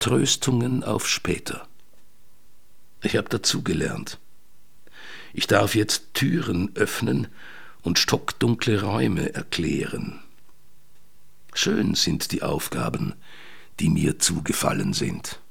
Tröstungen auf später. Ich habe dazugelernt. Ich darf jetzt Türen öffnen und stockdunkle Räume erklären. Schön sind die Aufgaben, die mir zugefallen sind.